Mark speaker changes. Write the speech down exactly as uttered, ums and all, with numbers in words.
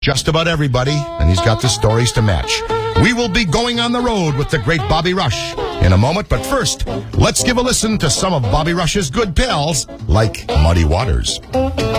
Speaker 1: just about everybody, and he's got the stories to match. We will be going on the road with the great Bobby Rush in a moment, but first, let's give a listen to some of Bobby Rush's good pals, like Muddy Waters.